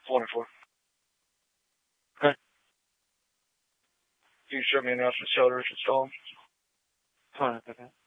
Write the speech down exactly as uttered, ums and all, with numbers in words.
Wonderful. Okay. Can you show me an announcement shelter is installed? Fine, okay.